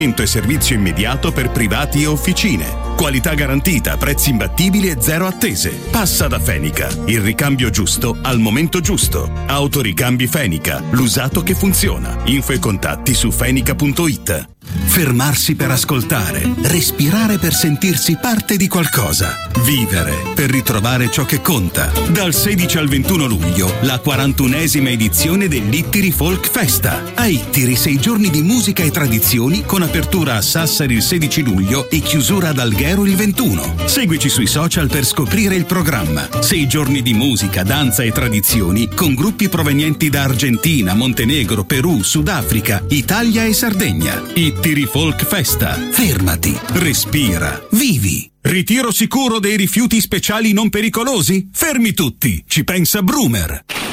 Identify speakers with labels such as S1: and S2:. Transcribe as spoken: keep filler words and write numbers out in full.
S1: e servizio immediato per privati e officine. Qualità garantita, prezzi imbattibili e zero attese. Passa da Fenica, il ricambio giusto al momento giusto. Autoricambi Fenica, l'usato che funziona. Info e contatti su fenica punto it. Fermarsi per ascoltare, respirare per sentirsi parte di qualcosa, vivere per ritrovare ciò che conta. Dal sedici al ventuno luglio, la quarantunesima edizione dell'Ittiri Folk Festa. A Ittiri, sei giorni di musica e tradizioni con apertura a Sassari il sedici luglio e chiusura ad Alghero il ventuno. Seguici sui social per scoprire il programma. Sei giorni di musica, danza e tradizioni con gruppi provenienti da Argentina, Montenegro, Perù, Sudafrica, Italia e Sardegna. Ittiri Folk Festa. Fermati, respira, vivi. Ritiro sicuro dei rifiuti speciali non pericolosi? Fermi tutti, ci pensa Brumer.